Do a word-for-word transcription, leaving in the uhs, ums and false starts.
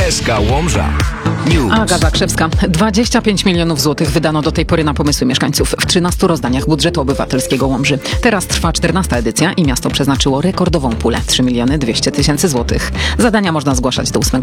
S K Łomża. News. Aga Zakrzewska. dwadzieścia pięć milionów złotych wydano do tej pory na pomysły mieszkańców w trzynastu rozdaniach budżetu obywatelskiego Łomży. Teraz trwa czternasta edycja i miasto przeznaczyło rekordową pulę trzy miliony dwieście tysięcy złotych. Zadania można zgłaszać do ósmego